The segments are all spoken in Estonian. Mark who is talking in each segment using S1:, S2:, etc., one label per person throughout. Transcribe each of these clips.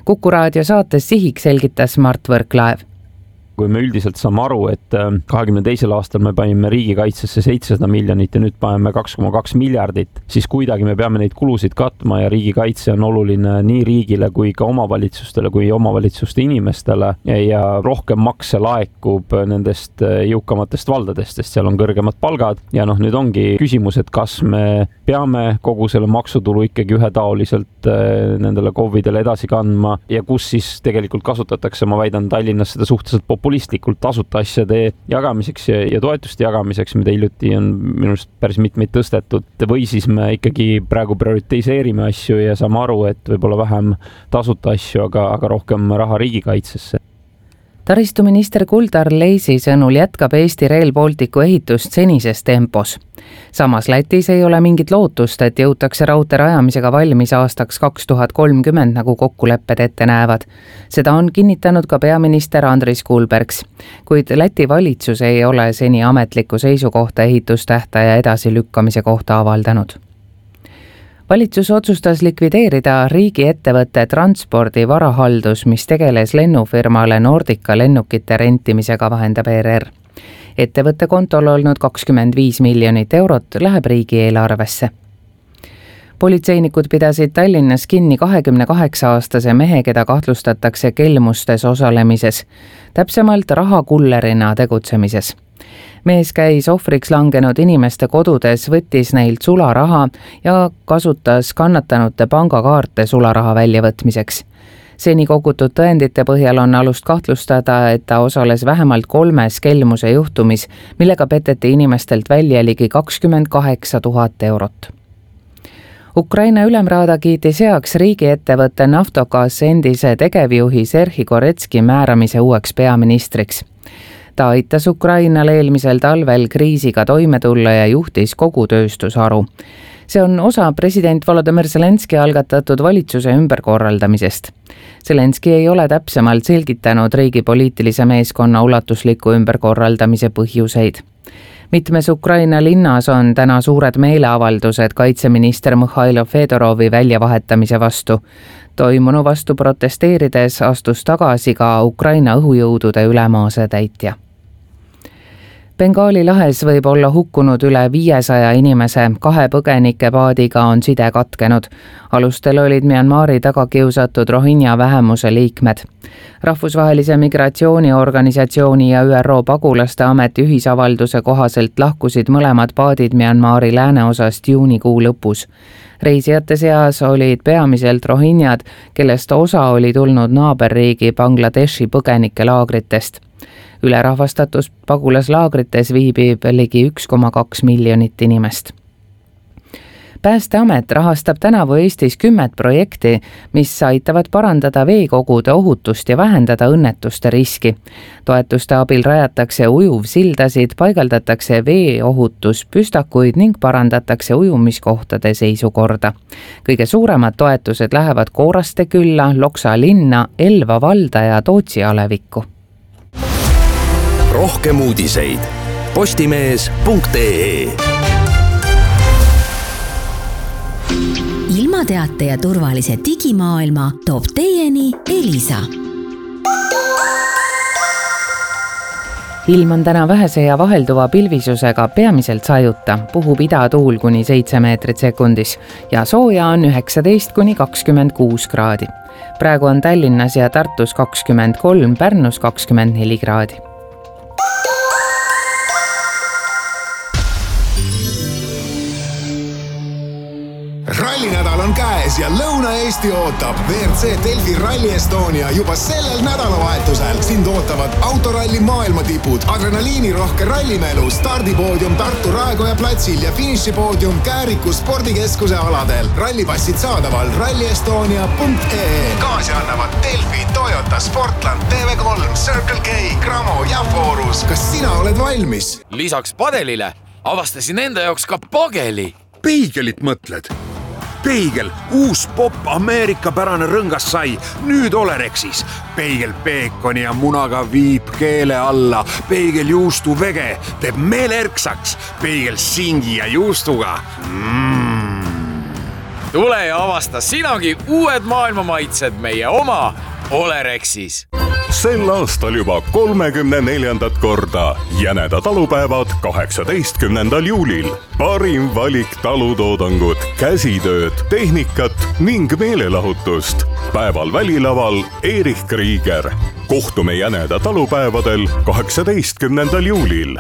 S1: Kuku raadio saates Sihik selgitas Mart Võrklaev.
S2: Kui me üldiselt saame aru, et 22. aastal me panime riigikaitsesse 700 miljonit ja nüüd paneme 2,2 miljardit, siis kuidagi me peame neid kulusid katma ja riigikaitse on oluline nii riigile kui ka omavalitsustele kui omavalitsuste inimestele ja rohkem makse laekub nendest jõukamatest valdadest, sest seal on kõrgemad palgad ja nüüd ongi küsimus, et kas me peame kogu selle maksutulu ikkagi ühetaoliselt nendele KOV-idele edasi kandma ja kus siis tegelikult kasutatakse, ma väidan, Tallinnas seda suhteliselt populistlikult tasuta asjade jagamiseks ja toetuste jagamiseks, mida hiljuti on minu arust päris mitmeid tõstetud. Või siis me ikkagi praegu prioritiseerime asju ja saame aru, et võib-olla vähem tasuta asju, aga rohkem raha riigikaitsesse.
S1: Taristuminister Kuldar Leisi sõnul jätkab Eesti Rail Balticu ehitust senises tempos. Samas Lätis ei ole mingit lootust, et jõutakse raudtee rajamisega valmis aastaks 2030, nagu kokkulepped ette näevad. Seda on kinnitanud ka peaminister Andris Kulbergs, kuid Läti valitsus ei ole seni ametlikku seisukohta ehitustähtaja edasilükkamise kohta avaldanud. Valitsus otsustas likvideerida riigiettevõtte Transpordi varahaldus, mis tegeles lennufirmale Nordica lennukite rentimisega, vahendab ERR. Ettevõtte kontol olnud 25 miljonit eurot läheb riigieelarvesse. Politseinikud pidasid Tallinnas kinni 28-aastase mehe, keda kahtlustatakse kelmustes osalemises, täpsemalt rahakullerina tegutsemises. Mees käis ohvriks langenud inimeste kodudes, võttis neilt sularaha ja kasutas kannatanute pangakaarte sularaha väljavõtmiseks. Seni kogutud tõendite põhjal on alust kahtlustada, et ta osales vähemalt 3 kelmuse juhtumis, millega peteti inimestelt välja ligi 28 000 eurot. Ukraina ülemraada kiitis heaks riigiettevõtte Naftogaz endise tegevjuhi Serhi Koretski määramise uueks peaministriks. Ta aitas Ukrainal eelmisel talvel kriisiga toime tulla ja juhtis kogu tööstusharu. See on osa president Volodymyr Zelenski algatatud valitsuse ümberkorraldamisest. Zelenski ei ole täpsemalt selgitanud riigi poliitilise meeskonna ulatusliku ümberkorraldamise põhjuseid. Mitmes Ukraina linnas on täna suured meeleavaldused kaitseminister Mihhailo Fedorovi väljavahetamise vastu. Toimunu vastu protesteerides astus tagasi ka Ukraina õhujõudude ülemaase täitja. Bengaali lahes võib olla hukkunud üle 500 inimese, 2 põgenikepaadiga on side katkenud. Alustel olid Myanmari taga kiusatud Rohingya vähemuse liikmed. Rahvusvahelise migratsiooniorganisatsiooni ja ÜRO pagulaste ameti ühisavalduse kohaselt lahkusid mõlemad paadid Myanmari lääneosast juunikuu lõpus. Reisijate seas olid peamiselt rohingyad, kellest osa oli tulnud naaberriigi Bangladeshi põgenikelaagritest. Ülerahvastatus pagulaslaagrites viibib ligi 1,2 miljonit inimest. Päästeamet rahastab tänavu Eestis 10 projekti, mis aitavad parandada veekogude ohutust ja vähendada õnnetuste riski. Toetuste abil rajatakse ujuvsildasid, paigaldatakse veeohutuspüstakuid ning parandatakse ujumiskohtade seisukorda. Kõige suuremad toetused lähevad Kooraste külla, Loksa linna, Elva valda ja Tootsi alevikku.
S3: Rohkem uudiseid postimees.ee.
S4: Ilmateate ja turvalise digimaailma toob teieni Elisa.
S1: Ilm on täna vähese ja vahelduva pilvisusega, peamiselt sajuta, puhub idatuul kuni 7 meetrit sekundis ja sooja on 19–26 kraadi. Praegu on Tallinnas ja Tartus 23, Pärnus 24 kraadi.
S5: Rallinädal on käes ja Lõuna-Eesti ootab. WRC Delfi Rally Estonia juba sellel nädalavahetusel. Sind ootavad autoralli maailmatipud, adrenaliinirohke rallimelu, stardipoodium Tartu Raekoja platsil ja finišipoodium Kääriku spordikeskuse aladel. Rallipassid saadaval rallyestonia.ee. Kaasi annavad Delfi, Toyota, Sportland, TV3, Circle K, Gramo ja Forus. Kas sina oled valmis?
S6: Lisaks padelile avastasin enda jaoks ka pageli.
S7: Peigelit mõtled? Peigel, uus pop Ameerika-pärane rõngas sai, nüüd Olerexis. Peigel peekoni ja munaga viib keele alla. Peigel juustu vege teeb meele erksaks. Peigel singi ja juustuga.
S6: tule ja avasta sinagi uued maailmamaitsed meie oma Olerexis.
S3: Sel aastal juba 34. korda Jäneda talupäevad 18. juulil. Parim valik talutoodangut, käsitööd, tehnikat ning meelelahutust. Päeval välilaval Erich Krieger. Kohtume Jäneda talupäevadel 18. juulil.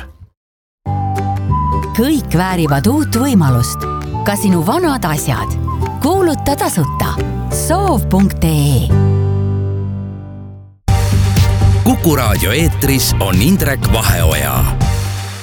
S4: Kõik väärivad uut võimalust. Ka sinu vanad asjad. Kuuluta tasuta. soov.ee.
S8: Kuku raadio eetris on Indrek Vaheoja.